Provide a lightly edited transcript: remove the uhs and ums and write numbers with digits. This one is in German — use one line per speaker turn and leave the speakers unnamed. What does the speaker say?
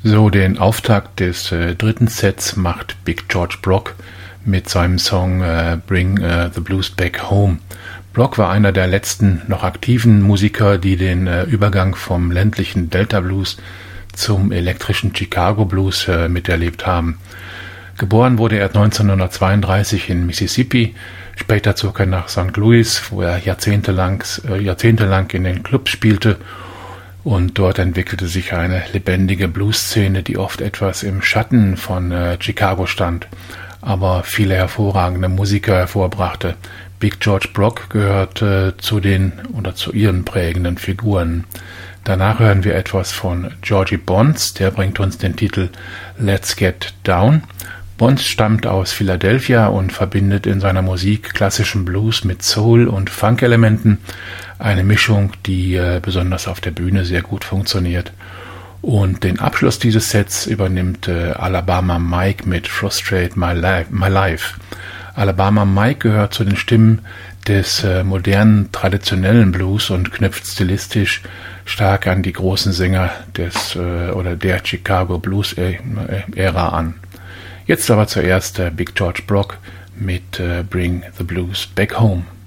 So, den Auftakt des dritten Sets macht Big George Brock mit seinem Song Bring the Blues Back Home. Brock war einer der letzten noch aktiven Musiker, die den Übergang vom ländlichen Delta Blues zum elektrischen Chicago Blues miterlebt haben. Geboren wurde er 1932 in Mississippi, später zog er nach St. Louis, wo er jahrzehntelang in den Clubs spielte, und dort entwickelte sich eine lebendige Blues-Szene, die oft etwas im Schatten von Chicago stand, aber viele hervorragende Musiker hervorbrachte. Big George Brock gehört zu ihren prägenden Figuren. Danach hören wir etwas von Georgie Bonds, der bringt uns den Titel Let's Get Down. Bonds stammt aus Philadelphia und verbindet in seiner Musik klassischen Blues mit Soul- und Funk-Elementen, eine Mischung, die besonders auf der Bühne sehr gut funktioniert. Und den Abschluss dieses Sets übernimmt Alabama Mike mit Frustrate My Life. Alabama Mike gehört zu den Stimmen des modernen, traditionellen Blues und knüpft stilistisch stark an die großen Sänger der Chicago Blues Ära an. Jetzt aber zuerst Big George Brock mit Bring the Blues Back Home.